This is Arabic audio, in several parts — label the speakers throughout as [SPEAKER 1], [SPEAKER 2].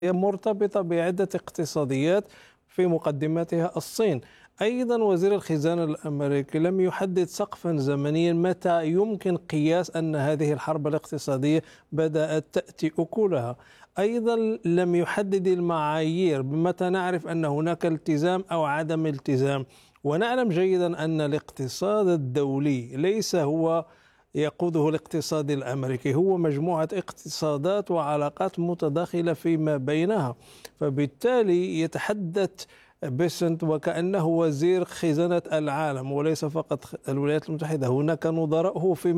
[SPEAKER 1] هي مرتبطة بعدة اقتصاديات في مقدمتها الصين. أيضا وزير الخزانة الأمريكي لم يحدد سقفا زمنيا متى يمكن قياس أن هذه الحرب الاقتصادية بدأت تأتي أكلها. أيضا لم يحدد المعايير بمتى نعرف أن هناك التزام أو عدم التزام. ونعلم جيدا أن الاقتصاد الدولي ليس هو يقوده الاقتصاد الأمريكي، هو مجموعة اقتصادات وعلاقات متداخلة فيما بينها. فبالتالي يتحدث بيسنت وكأنه وزير خزانة العالم وليس فقط الولايات المتحدة. هناك نظراء في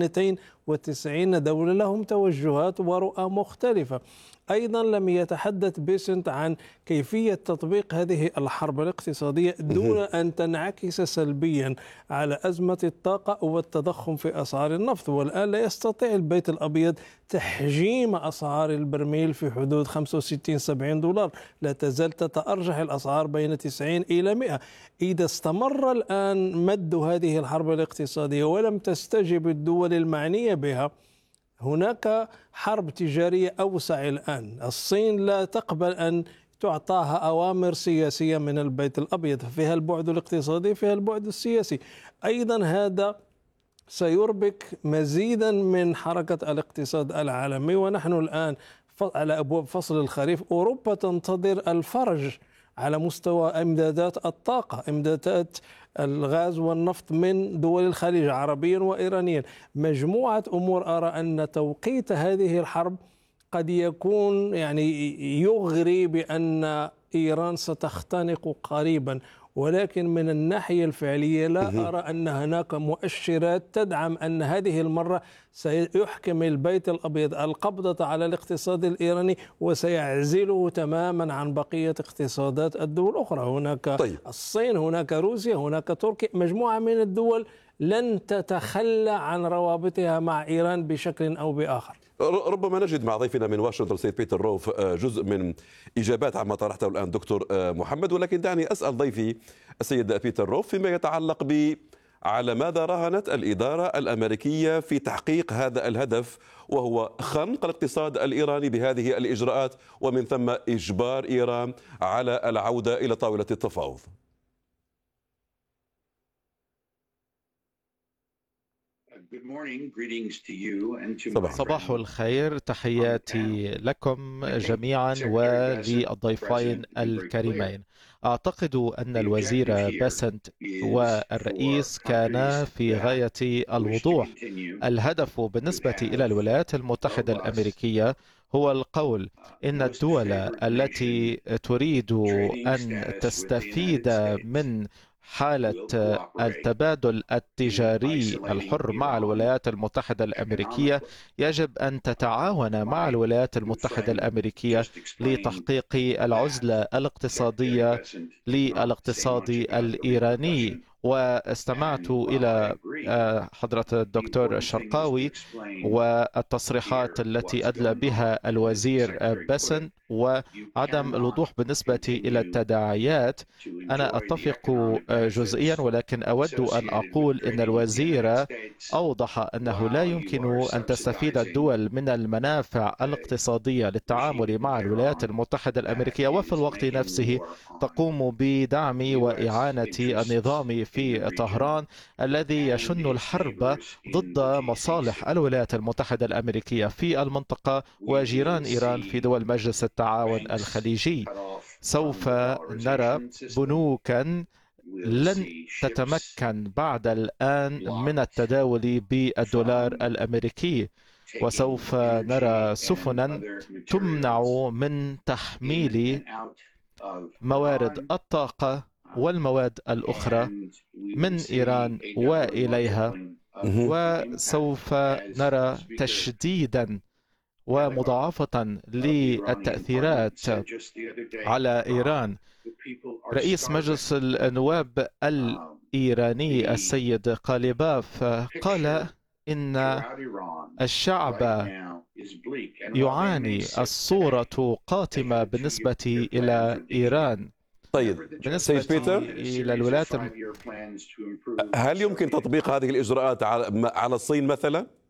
[SPEAKER 1] 192 دولة لهم توجهات ورؤى مختلفة. أيضا لم يتحدث بيسنت عن كيفية تطبيق هذه الحرب الاقتصادية دون أن تنعكس سلبيا على أزمة الطاقة والتضخم في أسعار النفط. والآن لا يستطيع البيت الأبيض تحجيم أسعار البرميل في حدود 65-70 دولار، لا تزال تتأرجح الأسعار بين 90 إلى 100. إذا استمر الآن مد هذه الحرب الاقتصادية ولم تستجب الدول المعنية بها، هناك حرب تجارية أوسع الآن. الصين لا تقبل أن تعطاها أوامر سياسية من البيت الأبيض، فيها البعد الاقتصادي فيها البعد السياسي. أيضا هذا سيربك مزيدا من حركة الاقتصاد العالمي. ونحن الآن على أبواب فصل الخريف، أوروبا تنتظر الفرج على مستوى إمدادات الطاقة، إمدادات الغاز والنفط من دول الخليج عربيا وإيرانيا. مجموعة أمور أرى أن توقيت هذه الحرب قد يكون يغري بأن إيران ستختنق قريبا، ولكن من الناحية الفعلية لا أرى أن هناك مؤشرات تدعم أن هذه المرة سيحكم البيت الأبيض القبضة على الاقتصاد الإيراني وسيعزله تماما عن بقية اقتصادات الدول الأخرى. هناك الصين، هناك روسيا، هناك تركيا، مجموعة من الدول لن تتخلى عن روابطها مع إيران بشكل أو بآخر.
[SPEAKER 2] ربما نجد مع ضيفنا من واشنطن سيد بيتر روف جزء من إجابات عما طرحته الآن دكتور محمد، ولكن دعني أسأل ضيفي السيد بيتر روف فيما يتعلق على ماذا راهنت الإدارة الأمريكية في تحقيق هذا الهدف، وهو خنق الاقتصاد الإيراني بهذه الإجراءات ومن ثم إجبار إيران على العودة إلى طاولة التفاوض.
[SPEAKER 3] صباح الخير، تحياتي لكم جميعا وللضيفين الكريمين. أعتقد أن الوزير بيسنت والرئيس كانا في غاية الوضوح. الهدف بالنسبة إلى الولايات المتحدة الأمريكية هو القول إن الدول التي تريد أن تستفيد من حالة التبادل التجاري الحر مع الولايات المتحدة الأمريكية يجب أن تتعاون مع الولايات المتحدة الأمريكية لتحقيق العزلة الاقتصادية للاقتصاد الإيراني. واستمعت إلى حضرة الدكتور الشرقاوي والتصريحات التي أدلى بها الوزير بيسنت وعدم الوضوح بالنسبة إلى التداعيات. أنا أتفق جزئيا، ولكن أود أن أقول أن الوزير أوضح أنه لا يمكن أن تستفيد الدول من المنافع الاقتصادية للتعامل مع الولايات المتحدة الأمريكية وفي الوقت نفسه تقوم بدعم وإعانة النظام في طهران الذي يشن الحرب ضد مصالح الولايات المتحدة الأمريكية في المنطقة وجيران إيران في دول مجلس التعاون الخليجي. سوف نرى بنوكا لن تتمكن بعد الآن من التداول بالدولار الأمريكي، وسوف نرى سفنا تمنع من تحميل موارد الطاقة والمواد الأخرى من إيران وإليها. وسوف نرى تشديدا ومضاعفة للتأثيرات على إيران. رئيس مجلس النواب الإيراني السيد قاليباف قال إن الشعب يعاني، الصورة قاتمة بالنسبة إلى إيران. بالنسبة إلى الولايات،
[SPEAKER 2] هل يمكن تطبيق هذه الإجراءات على الصين مثلا؟